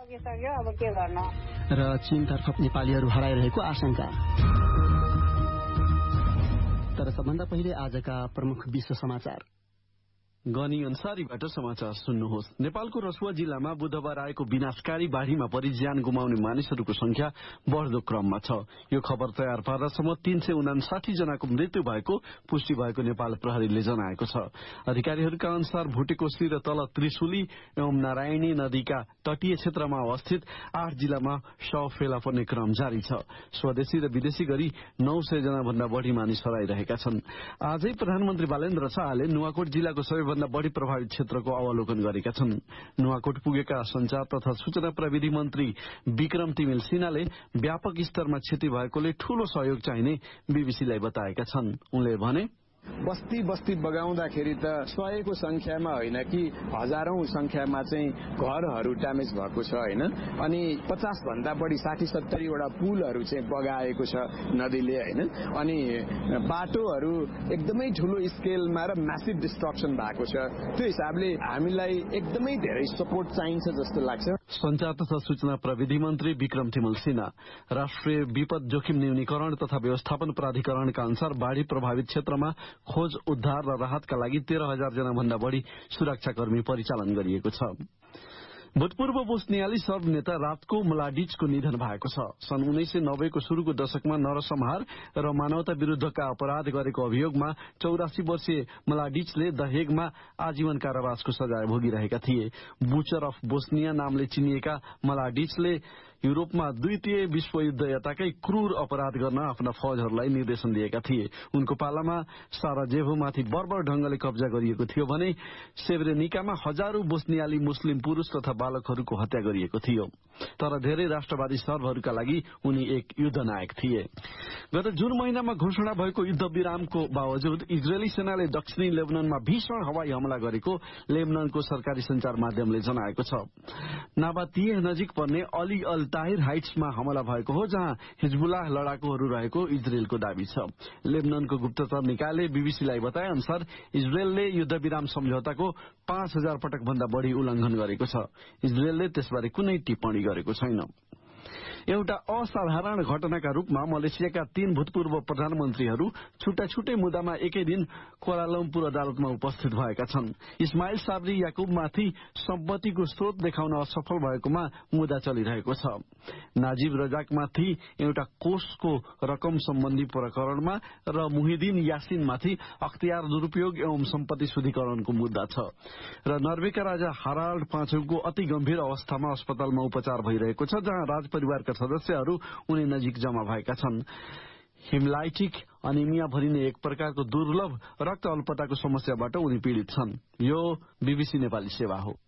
सकिसक्यो, अब के गर्न। र चीनतर्फ नेपालीहरू हराइरहेको आशंका। तर सबभन्दा पहिले आजका प्रमुख विश्व समाचार। गनी अन्सारीबाट समाचार सुन्नुहोस्। नेपालको रसुवा जिल्लामा बुधबार आएको विनाशकारी बाढ़ीमा परि ज्यान गुमाउने मानिसहरूको संख्या बढ्दो क्रममा छ। यो खबर तयार पार्दासम्म 359 जनाको मृत्यु भएको पुष्टि भएको नेपाल प्रहरीले जनाएको छ। अधिकारीहरूका अनुसार भुटेकोशी र तल त्रिशुली एवं नारायणी नदीका तटीय क्षेत्रमा अवस्थित 8 जिल्लामा शव फेला पर्ने क्रम जारी छ। स्वदेशी र विदेशी गरी 900 जना भन्दा बढ़ी मानिस हराइरहेका छन्। आजै प्रधानमन्त्री बालेन्द्र शाहले नुवाकोट जिल्लाको सबैभन्दा बढ़ी प्रभावित क्षेत्रको अवलोकन गरेका छन्। नुवाकोट पुगेका संचार तथा सूचना प्रविधि मन्त्री विक्रम तिमिल सिन्हाले व्यापक स्तरमा क्षति भएकोले ठूलो सहयोग चाहिने बीबीसीलाई बताएका छन्। उनले भने बस्ती बस्ती बगाउँदाखेरि त 100 को संख्यामा होइन कि हजारौं संख्यामा चाहिँ घरहरू ड्यामेज भएको छ हैन। अनि 50 भन्दा बढी 60-70 वटा पुलहरू चाहिँ बगाएको छ नदीले हैन। अनि बाटोहरू एकदमै ठूलो स्केलमा र म्यासिभ डिस्ट्रक्सन भएको छ। त्यो हिसाबले हामीलाई एकदमै धेरै सपोर्ट चाहिन्छ जस्तो लाग्छ। संचार तथा सूचना प्रविधि मन्त्री विक्रम तिमिल सिन्हा राष्ट्रिय विपद जोखिम न्यूनीकरण तथा व्यवस्थापन प्राधिकरणका अनुसार बाढ़ी प्रभावित क्षेत्रमा खोज उद्धार र राहतका लागि 13,000 जना भन्दा बढ़ी सुरक्षाकर्मी परिचालन गरिएको छ। भूतपूर्व बोस्नियाली सर्ब नेता रातको मलाडिचको निधन भएको छ। सन् 1990 को शुरूको दशकमा नरसंहार र मानवता विरूद्धका अपराध गरेको अभियोगमा 84 वर्षीय मलाडिचले द हेगमा आजीवन कारावासको सजाय भोगिरहेका थिए। बुचर अफ बोस्निया नामले चिनिएका मलाडिचले युरोपमा द्वितीय विश्वयुद्ध यताकै क्रूर अपराध गर्न आफ्ना फौजहरूलाई निर्देशन दिएका थिए। उनको पालामा साराजेभोमाथि बर्बर ढंगले कब्जा गरिएको थियो भने सेब्रेनिकामा हजारौं बोस्नियाली मुस्लिम पुरूष तथा बालकहरूको हत्या गरिएको थियो। तर धेरै राष्ट्रवादी सर्बहरूका लागि उनी एक युद्ध नायक थिए। गत जुन महिनामा घोषणा भएको युद्ध विरामको बावजुद इजरायली सेनाले दक्षिणी लेबननमा भीषण हवाई हमला गरेको लेबननको सरकारी संचार माध्यमले जनाएको छ। नाबातिह नजिक पर्ने अली अल ताहिर हाइट्समा हमला भएको हो, जहाँ हिजबुल्लाह लडाकुहरू रहेको इजरायलको दावी छ। लेबननको गुप्तचर निकायले बीबीसीलाई बताए अनुसार इजरायलले युद्ध विराम सम्झौताको 5000 पटक भन्दा बढ़ी उल्लंघन गरेको छ। इजरायलले त्यसबारे कुनै टिप्पणी गरेको छैन। एउटा असाधारण घटनाका रूपमा मलेसियाका 3 भूतपूर्व प्रधानमन्त्रीहरू छुट्टा छुट्टै मुद्दामा एकै दिन कुआलालम्पुर अदालतमा उपस्थित भएका छन्। इस्माइल साब्री याकुबमाथि सम्पत्तिको स्रोत देखाउन असफल भएकोमा मुद्दा चलिरहेको छ। नाजिब रजाकमाथि एउटा कोषको रकम सम्बन्धी प्रकरणमा र मुहिदिन यासिनमाथि अख्तियार दुरूपयोग एवं सम्पत्ति शुद्धिकरणको मुद्दा छ। र नर्वेका राजा हाराल्ड पाँचौंको अति गम्भीर अवस्थामा अस्पतालमा उपचार भइरहेको छ, जहाँ राजपरिवारका सदस्यहरू उनी नजिक जम्मा भएका छन्। हिमलाइटिक अनिमिया भरिने एक प्रकारको दुर्लभ रक्त अल्पताको समस्याबाट उनी पीड़ित छन्। यो बीबीसी नेपाली सेवा हो।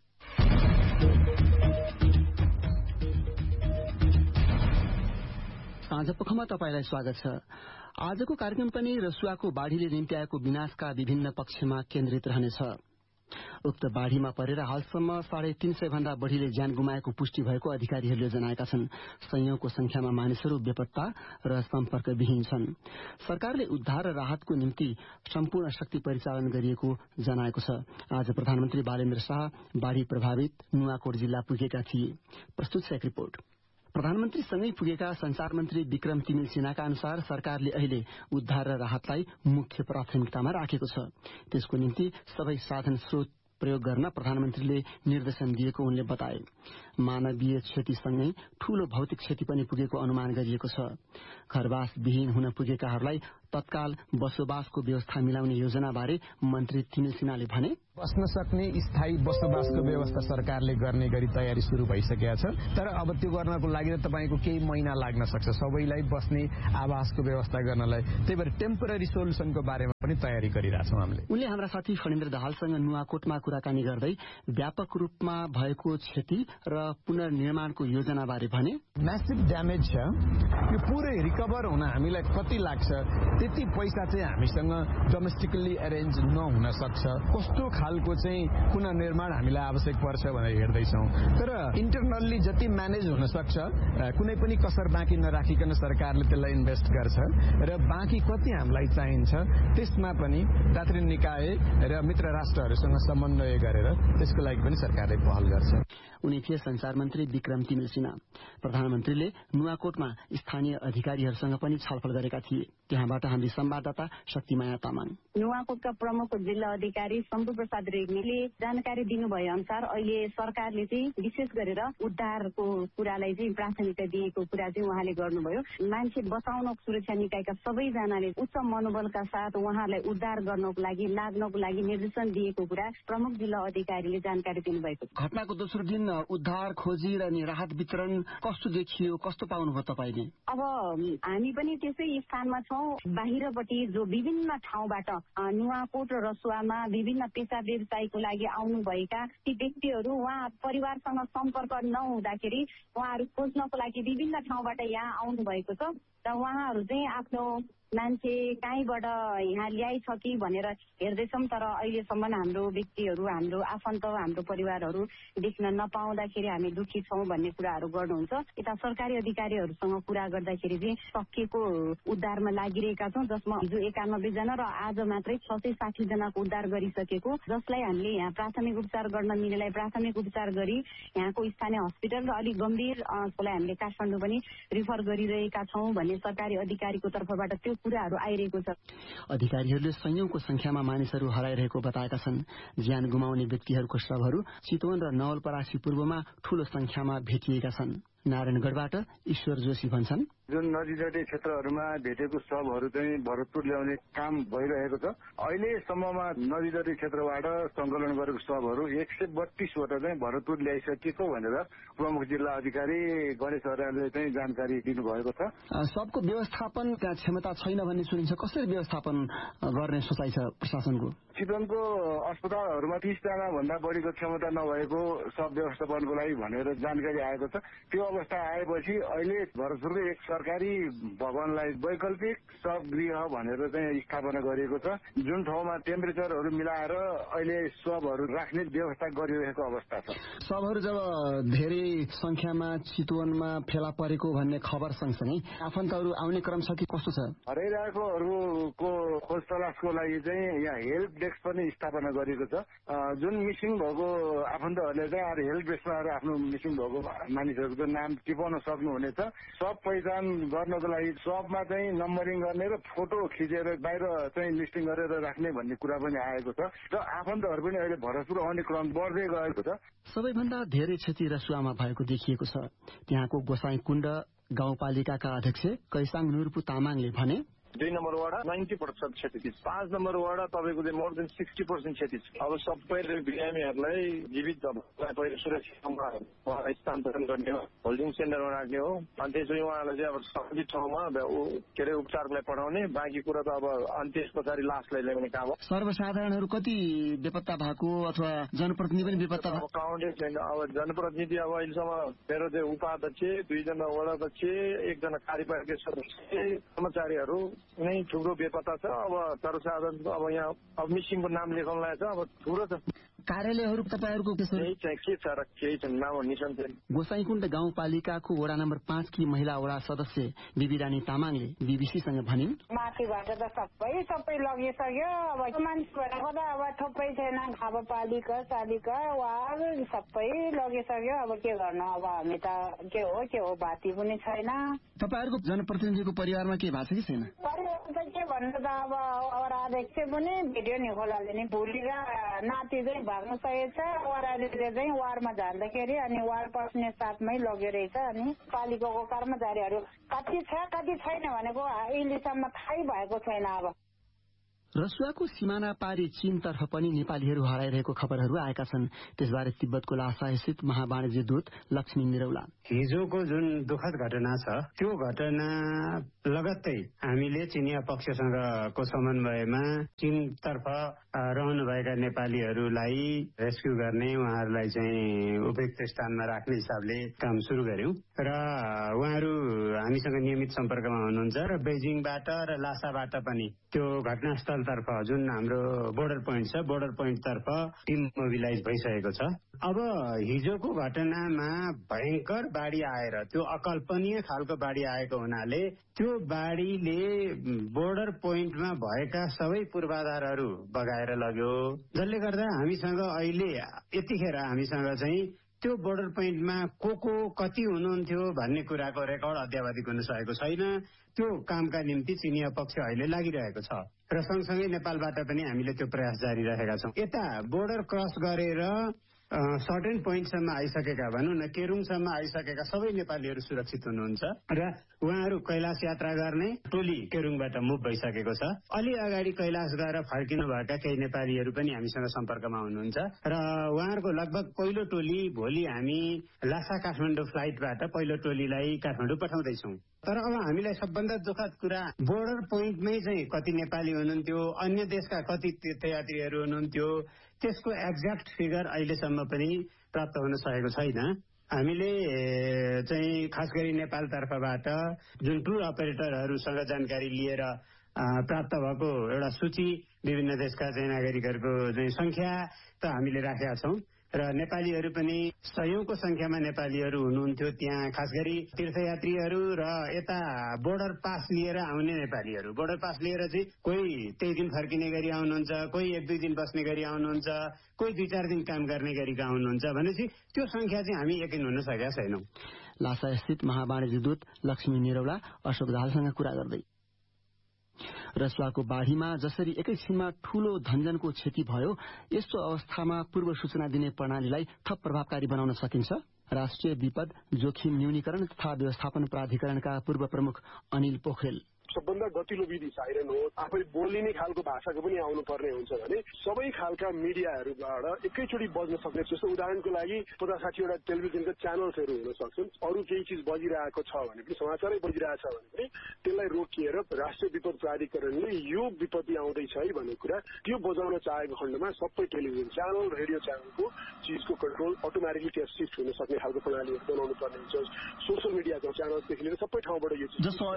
साँझपखमा तपाईलाई स्वागत छ। आजको कार्यक्रम पनि रसुवाको बाढ़ीले निम्ति आएको विनाशका विभिन्न पक्षमा केन्द्रित रहनेछ। उक्त बाढ़ीमा परेर हालसम्म 350 भन्दा बढ़ीले ज्यान गुमाएको पुष्टि भएको अधिकारीहरूले जनाएका छन्। सयौंको संख्यामा मानिसहरू बेपत्ता र सम्पर्कविहीन छन्। सरकारले उद्धार र राहतको निम्ति सम्पूर्ण शक्ति परिचालन गरिएको जनाएको छ। आज प्रधानमन्त्री बालेन्द्र शाह बाढ़ी प्रभावित नुवाकोट जिल्ला पुगेका थिए। प्रस्तुत छ एक रिपोर्ट। प्रधानमन्त्रीसँगै पुगेका संचार मन्त्री विक्रम तिमिल सिन्हाका अनुसार सरकारले अहिले उद्धार र राहतलाई मुख्य प्राथमिकतामा राखेको छ। त्यसको निम्ति सबै साधन स्रोत प्रयोग गर्न प्रधानमन्त्रीले निर्देशन दिएको उनले बताए। मानवीय क्षतिसँगै ठूलो भौतिक क्षति पनि पुगेको अनुमान गरिएको छ। घरवास विहीन हुन पुगेकाहरूलाई तत्काल बसोबासको व्यवस्था मिलाउने योजनाबारे मन्त्री तिमिल सिन्हाले भने, बस्न सक्ने स्थायी बसोबासको व्यवस्था सरकारले गर्ने गरी तयारी शुरू भइसकेको छ। तर अब त्यो गर्नको लागि तपाईको केही महिना लाग्न सक्छ सबैलाई बस्ने आवासको व्यवस्था गर्नलाई। त्यही भएर टेम्पोररी सोलुसनको बारेमा पनि तयारी गरिरहेछौं हामीले। उनले हाम्रा साथी फणेन्द्र दाहालसँग नुवाकोटमा कुराकानी गर्दै व्यापक रूपमा भएको क्षति र पुनर्निर्माणको योजनाबारे भने, म्यासिभ ड्यामेज छ। यो पुरै रिकभर हुन हामीलाई कति लाग्छ त्यति पैसा चाहिँ हामीसँग डोमेस्टिकली एरेन्ज नहुन सक्छ। कस्तो खालको चाहिँ पुनर्निर्माण हामीलाई आवश्यक पर्छ भनेर हेर्दैछौं। तर इन्टरनल्ली जति म्यानेज हुन सक्छ कुनै पनि कसर बाँकी नराखिकन सरकारले त्यसलाई इन्भेस्ट गर्छ र बाँकी कति हामीलाई चाहिन्छ त्यसमा पनि तात्रिन निकाय र मित्र राष्ट्रहरूसँग समन्वय गरेर त्यसको लागि पनि सरकारले पहल गर्छ। उनी थिए संचार मन्त्री विक्रम तिमिल सिन्हा। प्रधानमन्त्रीले नुवाकोटमा स्थानीय अधिकारीहरूसँग पनि छलफल गरेका थिए। त्यहाँबाट हाम्री संवाददाता शक्तिमाया तामाङ। नुवाकोटका प्रमुख जिल्ला अधिकारी शम्भु प्रसाद रेग्मीले जानकारी दिनुभए अनुसार अहिले सरकारले चाहिँ विशेष गरेर उद्धारको कुरालाई चाहिँ प्राथमिकता दिएको कुरा चाहिँ उहाँले गर्नुभयो। मान्छे बचाउन सुरक्षा निकायका सबैजनाले उच्च मनोबलका साथ उहाँलाई उद्धार गर्नको लागि लाग्नको लागि निर्देशन दिएको कुरा प्रमुख जिल्ला अधिकारीले जानकारी दिनुभएको छ। घटनाको दोस्रो दिन उद्धार खोजी र राहत वितरण कस्तो देखियो, कस्तो पाउनुभयो तपाईले? अब हामी पनि त्यसै स्थानमा छौं। बाहिरपट्टि जो विभिन्न ठाउँबाट नुवाकोट र रसुवामा विभिन्न पेसा व्यवसायको लागि आउनुभएका ती व्यक्तिहरू उहाँ परिवारसँग सम्पर्क नहुँदाखेरि उहाँहरू खोज्नको लागि विभिन्न ठाउँबाट यहाँ आउनु भएको छ र उहाँहरू चाहिँ आफ्नो मान्छे कहीँबाट यहाँ ल्याइछ कि भनेर हेर्दैछौँ। तर अहिलेसम्म हाम्रो व्यक्तिहरू, हाम्रो आफन्त, हाम्रो परिवारहरू देख्न नपाउँदाखेरि हामी दुखी छौँ भन्ने कुराहरू गर्नुहुन्छ। यता सरकारी अधिकारीहरूसँग कुरा गर्दाखेरि चाहिँ सकिएको उद्धारमा लागिरहेका छौँ, जसमा हिजो 91 जना र आज मात्रै 660 जनाको उद्धार गरिसकेको, जसलाई हामीले यहाँ प्राथमिक उपचार गर्न मिल्नेलाई प्राथमिक उपचार गरी यहाँको स्थानीय हस्पिटल र अलिक गम्भीरलाई हामीले काठमाडौँ पनि रिफर गरिरहेका छौँ भन्ने सरकारी अधिकारीको तर्फबाट त्यो कुराहरू आइरहेको छ। अधिकारीहरूले संयौंको संख्यामा मानिसहरू हराइरहेको बताएका छन्। ज्यान गुमाउने व्यक्तिहरूको शवहरू चितवन र नवलपरासी पूर्वमा ठूलो संख्यामा भेटिएका छन्। नारायणगढबाट ईश्वर जोशी भन्छन्, जुन नदीतटीय क्षेत्रहरूमा भेटेको शवहरू चाहिँ भरतपुर ल्याउने काम भइरहेको छ। अहिलेसम्ममा नदीतटीय क्षेत्रबाट संकलन गरेको शवहरू 132वटा चाहिँ भरतपुर ल्याइसकेको भनेर प्रमुख जिल्ला अधिकारी गणेश अर्यालले चाहिँ जानकारी दिनुभएको छ। सबको व्यवस्थापन क्षमता छैन भन्ने सुनिन्छ। कसरी व्यवस्थापन गर्ने सोचाइ छ प्रशासनको? चितवनको अस्पतालहरूमा 30 जना भन्दा बढीको क्षमता नभएको सब व्यवस्थापनको लागि भनेर जानकारी आएको छ। त्यो अवस्था आएपछि अहिले भरतपुरको एक सरकारी भवनलाई वैकल्पिक सब गृह भनेर चाहिँ स्थापना गरिएको छ। जुन ठाउँमा टेम्परेचरहरू मिलाएर अहिले सबहरू राख्ने व्यवस्था गरिरहेको अवस्था छ। सबहरू जब धेरै संख्यामा चितवनमा फेला परेको भन्ने खबर सँगसँगै आफन्तहरू आउने क्रम छ कि कस्तो छ? हराइरहेकोहरूको खोज तलासको लागि चाहिँ यहाँ हेल्प डेस्क पनि स्थापना गरिएको छ। जुन मिसिङ भएको आफन्तहरूले चाहिँ हेल्प डेस्कमा आएर आफ्नो मिसिङ भएको मानिसहरूको नाम टिपाउन सक्नुहुनेछ। सब पहिचान गर्नको लागि सबमा चाहिँ नम्बरिङ गर्ने र फोटो खिचेर बाहिर चाहिँ लिस्टिङ गरेर राख्ने भन्ने कुरा पनि आएको छ र आफन्तहरू पनि अहिले भरतपुर आउने क्रम बढ्दै गएको छ। सबैभन्दा धेरै क्षति रसुवामा भएको देखिएको छ। त्यहाँको गोसाईकुण्ड गाउँपालिकाका अध्यक्ष कैसाङ नुर्पु तामाङले भने, 2 नम्बर वाडा 90% क्षति छ। 5 नम्बर वाडा तपाईँको चाहिँ मोर देन 60% क्षति छ। अब सबै बिरामीहरूलाई जीवित जबलाई पहिलो सुरक्षितमा स्थानान्तरण गर्ने हो, होल्डिङ सेन्टरमा राख्ने हो। अनि त्यसपछि उहाँलाई चाहिँ अब सबै ठाउँमा के अरे उपचारको लागि पठाउने, बाँकी कुरा त अब अनि त्यस पछाडि लासलाई ल्याउने काम हो। सर्वसाधारणहरू कति बेपत्ता भएको अथवा जनप्रतिनिधि पनि बेपत्ता भएको? काउन्टै छैन। अब जनप्रतिनिधि अब अहिलेसम्म मेरो चाहिँ उपाध्यक्ष, 2 जना वडाध्यक्ष, 1 जना कार्यपालिका सदस्य, कर्मचारीहरू नै ठुलो बेपत्ता छ। अब सर्वसाधारण अब यहाँ अब मिसिङको नाम लेखाउनलाई छ। अब ठुलो छ। कार्यालयहरू तपाईँहरूको केही चाहिँ के छ र केही छ नाम निशान छैन। गोसाईकुण्ड गाउँपालिकाको वडा नम्बर 5 की महिला वडा सदस्य बिबी रानी तामाङले बीबीसीसँग भनिन्, माथिबाट त सबै लगिसक्यो। अब मान्छेहरूको त अब थुप्रै छैन। अब पालिका सालिका वार सबै लगिसक्यो। अब के गर्नु? अब हामी त के हो बाती पनि छैन। तपाईँहरूको जनप्रतिनिधिको परिवारमा के भएको छ कि छैन? परिवार त के भन्नु त अब अध्यक्ष पनि भिडियो निकोलाले नि भोलि र नाति चाहिँ भाग्न सकेको छ। वडाले चाहिँ वारमा झार्दाखेरि अनि वार पस्ने साथमै लग्यो रहेछ। अनि पालिकाको कर्मचारीहरू कति छ कति छैन भनेको अहिलेसम्म थाहै भएको छैन। अब रसुवाको सिमाना पारी चीनतर्फ पनि नेपालीहरू हराइरहेको खबरहरू आएका छन्। त्यसबारे तिब्बतको लासा स्थित महावाणिज्य दूत लक्ष्मी निरौला, हिजोको जुन दुःखद घटना छ त्यो घटना लगत्तै हामीले चिनिया पक्षसँगको समन्वयमा चीनतर्फ रहनुभएका नेपालीहरूलाई रेस्क्यु गर्ने, उहाँहरूलाई चाहिँ उपयुक्त स्थानमा राख्ने हिसाबले काम सुरु गर्यौं र उहाँहरू हामीसँग नियमित सम्पर्कमा हुनुहुन्छ र बेजिङबाट र लासाबाट पनि त्यो घटनास्थलतर्फ जुन हाम्रो बोर्डर पोइन्ट छ, बोर्डर पोइन्टतर्फ टिम मोबिलाइज भइसकेको छ। अब हिजोको घटनामा भयंकर बाढी आएर त्यो अकल्पनीय खालको बाढी आएको हुनाले त्यो बाढीले बोर्डर पोइन्टमा भएका सबै पूर्वाधारहरू बगाएर लग्यो, जसले गर्दा हामीसँग अहिले यतिखेर हामीसँग चाहिँ त्यो बोर्डर पोइन्टमा को कति हुनुहुन्थ्यो भन्ने कुराको रेकर्ड अद्यावधि हुन सकेको छैन। त्यो कामका निम्ति चिनिया पक्ष अहिले लागिरहेको छ र सँगसँगै नेपालबाट पनि हामीले त्यो प्रयास जारी राखेका छौँ। यता बोर्डर क्रस गरेर सर्टेन पोइन्टसम्म आइसकेका भनौँ न केरुङसम्म आइसकेका सबै नेपालीहरू सुरक्षित हुनुहुन्छ र उहाँहरू कैलाश यात्रा गर्ने टोली केरुङबाट मुभ भइसकेको छ। अलि अगाडि कैलाश गएर फर्किनु भएका केही नेपालीहरू पनि हामीसँग सम्पर्कमा हुनुहुन्छ र उहाँहरूको लगभग पहिलो टोली भोलि हामी लासा काठमाडौँ फ्लाइटबाट पहिलो टोलीलाई काठमाडौँ पठाउँदैछौँ। तर अब हामीलाई सबभन्दा दुःखद कुरा बोर्डर पोइन्टमै चाहिँ कति नेपाली हुनुहुन्थ्यो, अन्य देशका कति तीर्थयात्रीहरू हुनुहुन्थ्यो, त्यसको एक्ज्याक्ट फिगर अहिलेसम्म पनि प्राप्त हुन सकेको छैन। हामीले चाहिँ खास गरी नेपाल तर्फबाट जुन टुर अपरेटरहरूसँग जानकारी लिएर प्राप्त भएको एउटा सूची विभिन्न देशका चाहिँ नागरिकहरूको चाहिँ संख्या त हामीले राखेका छौँ र नेपालीहरू पनि सयौंको संख्यामा नेपालीहरू हुनुहुन्थ्यो त्यहाँ, खास गरी तीर्थयात्रीहरू र यता बोर्डर पास लिएर आउने नेपालीहरू। बोर्डर पास लिएर चाहिँ कोही त्यही दिन फर्किने गरी आउनुहुन्छ, कोही 1-2 दिन बस्ने गरी आउनुहुन्छ, कोही 2-4 दिन काम गर्ने गरी आउनुहुन्छ भनेपछि त्यो संख्या चाहिँ हामी यकिन हुन सकेका छैनौं। लासा स्थित महावाणिज्य दूत लक्ष्मी निरौला अशोक दाहालसँग कुरा गर्दै रसुवाको बाढ़ीमा जसरी एकैछिनमा ठूलो धनजनको क्षति भयो, यस्तो अवस्थामा पूर्व सूचना दिने प्रणालीलाई थप प्रभावकारी बनाउन सकिन्छ। राष्ट्रिय विपद जोखिम न्यूनीकरण तथा व्यवस्थापन प्राधिकरणका पूर्व प्रमुख अनिल पोखरेल सबभन्दा गतिलो विधि साइरन हो, आफै बोलिने खालको भाषाको पनि आउनुपर्ने हुन्छ भने सबै खालका मिडियाहरूबाट एकैचोटि बज्न सक्ने। जस्तो उदाहरणको लागि 50-60 वटा टेलिभिजनका च्यानल्सहरू हुन सक्छन्, अरू केही चिज बजिरहेको छ भने पनि, समाचारै बजिरहेछ भने पनि त्यसलाई रोकिएर राष्ट्रिय विपद प्राधिकरणले यो विपत्ति आउँदैछ है भन्ने कुरा त्यो बजाउन चाहेको खण्डमा सबै टेलिभिजन च्यानल, रेडियो च्यानलको चिजको कन्ट्रोल अटोमेटिकली त्यहाँ शिफ्ट हुन सक्ने खालको प्रणालीहरू बनाउनु पर्ने हुन्छ। सोसियल मिडियाको च्यानलदेखि लिएर सबै ठाउँबाट यो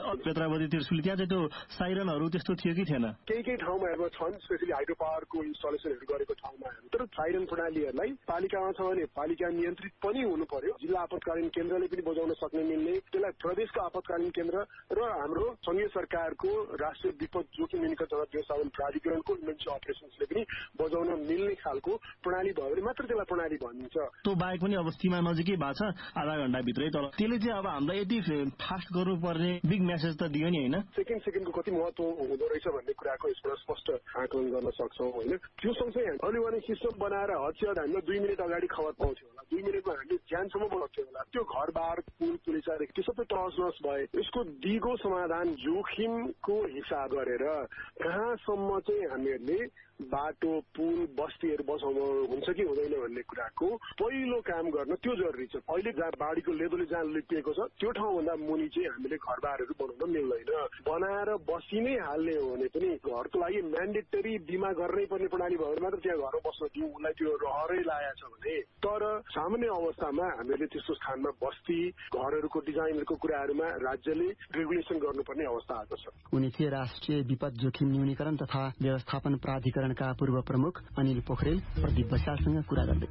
चिज त्यहाँ चाहिँ त्यो साइरनहरू त्यस्तो थियो कि थिएन? केही ठाउँमा छन्, स्पेशली हाइड्रो पावरको इन्स्टलेसनहरू गरेको ठाउँमा। तर साइरन प्रणालीहरूलाई पालिकामा छ भने पालिका नियन्त्रित पनि हुनु पर्यो। जिल्ला आपतकालीन केन्द्रले पनि बजाउन सक्ने मिल्ने, त्यसलाई प्रदेशको आपतकालीन केन्द्र र हाम्रो संघीय सरकारको राष्ट्रिय विपद जोखिम न्यूनीकरण तथा व्यवस्थापन प्राधिकरणको इमर्जेन्सी अपरेसन्सले पनि बजाउन मिल्ने खालको प्रणाली भयो भने मात्र त्यसलाई प्रणाली भनिन्छ। त्यो बाहेक पनि अब सीमा नजिकै भएको छ आधा घण्टाभित्रै, तर त्यसले चाहिँ अब हामीलाई यति फास्ट गर्नुपर्ने बिग मेसेज त दियो नि होइन? सेकेन्डको कति महत्व हुँदो रहेछ भन्ने कुराको यसबाट स्पष्ट आकलन गर्न सक्छौँ होइन। त्यो सँगसँगै अर्ली वार्निङ सिस्टम बनाएर हदसियाद हामीलाई 2 मिनट अगाडि खबर पाउँथ्यो होला, 2 मिनटमा हामीले ज्यानसम्म बचाउँथ्यो होला। त्यो घरबार पुल पुलिसादेखि त्यो सबै तहस नहस भए यसको दिगो समाधान जोखिमको हिसाब गरेर कहाँसम्म चाहिँ हामीहरूले बाटो पुल बस्तीहरू बसाउनु हुन्छ कि हुँदैन भन्ने कुराको पहिलो काम गर्न त्यो जरुरी छ। अहिले जहाँ बाढीको लेदोले जहाँ लिपिएको छ त्यो ठाउँभन्दा मुनि चाहिँ हामीले घरबारहरू बनाउन मिल्दैन। बनाएर बसी नै हाल्ने हो भने पनि घरको लागि म्यान्डेटरी बिमा गर्नै पर्ने प्रणाली भयो भने मात्र त्यहाँ घरमा बस्न दिउँ, उसलाई त्यो रहरै लागेको छ भने। तर सामान्य अवस्थामा हामीले त्यस्तो स्थानमा बस्ती घरहरूको डिजाइनहरूको कुराहरूमा राज्यले रेगुलेसन गर्नुपर्ने अवस्था आएको छ। उनी थिए राष्ट्रिय विपद जोखिम न्यूनीकरण तथा व्यवस्थापन प्राधिकरणका पूर्व प्रमुख अनिल पोखरेल प्रदीप बसालसँग कुरा गर्दै।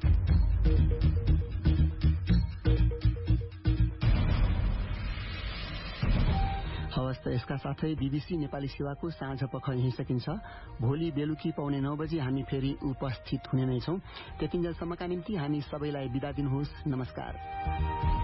हवस् त यसका साथै बीबीसी नेपाली सेवाको साँझ पख यही सकिन्छ। भोलि बेलुकी 9:15 बजे हामी फेरि उपस्थित हुने नै छौं। त्यतिन्जेलसम्मका निम्ति हामी सबैलाई बिदा दिनुहोस्। नमस्कार।